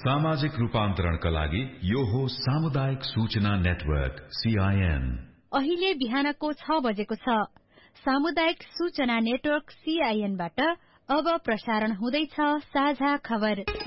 सामाजिक रूपान्तरणका लागि यो हो सामुदायिक सूचना नेटवर्क CIN। अहिले बिहानको 6 बजेको छ। सामुदायिक सूचना नेटवर्क CIN बाट अब प्रसारण हुँदैछ साझा खबर।